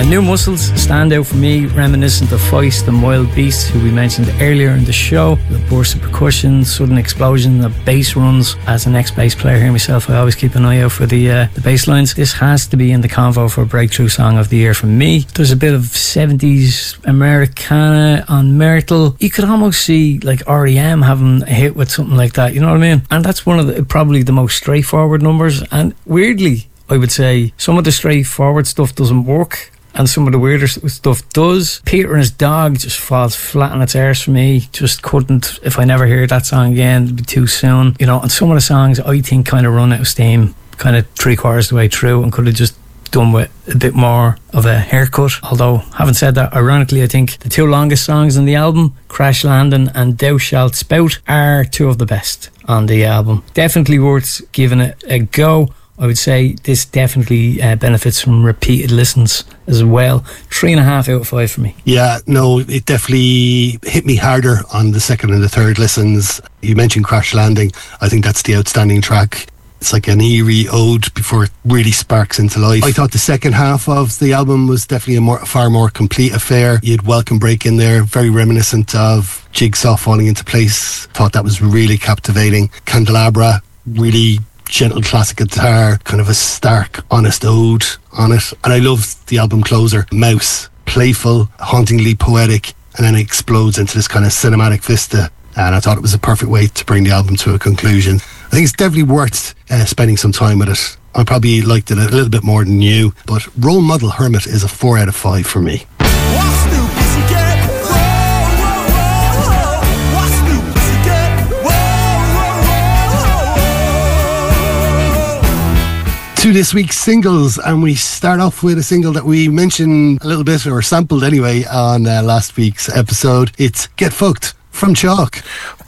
New Muscles stand out for me, reminiscent of Feist and Wild Beasts, who we mentioned earlier in the show. The burst of percussion, sudden explosion of bass runs. As an ex-bass player here myself, I always keep an eye out for the bass lines. This has to be in the convo for Breakthrough Song of the Year for me. There's a bit of 70s Americana on Myrtle. You could almost see like R.E.M. having a hit with something like that, you know what I mean? And that's one of the probably the most straightforward numbers, and weirdly I would say some of the straightforward stuff doesn't work and some of the weirder stuff does. Peter and His Dog just falls flat on its arse for me. Just couldn't, if I never hear that song again, it'd be too soon, you know. And some of the songs I think kind of run out of steam kind of 3/4 the way through and could have just done with a bit more of a haircut. Although, having said that, ironically I think the two longest songs on the album, Crash Landing and Thou Shalt Spout, are two of the best on the album. Definitely worth giving it a go. I would say this definitely benefits from repeated listens as well. 3.5 out of 5 for me. Yeah, no, it definitely hit me harder on the second and the third listens. You mentioned Crash Landing. I think that's the outstanding track. It's like an eerie ode before it really sparks into life. I thought the second half of the album was definitely a far more complete affair. You had Welcome Break in there, very reminiscent of Jigsaw falling into place. Thought that was really captivating. Candelabra, really gentle classic guitar, kind of a stark, honest ode on it. And I loved the album closer, Mouse, playful, hauntingly poetic, and then it explodes into this kind of cinematic vista. And I thought it was a perfect way to bring the album to a conclusion. I think it's definitely worth spending some time with it. I probably liked it a little bit more than you, but Role Model Hermit is a 4 out of 5 for me. What's new, pussycat? Whoa, whoa, whoa. What's new, pussycat? Whoa, whoa, whoa. To this week's singles, and we start off with a single that we mentioned a little bit, or sampled anyway, on last week's episode. It's Get Fucked from Chalk.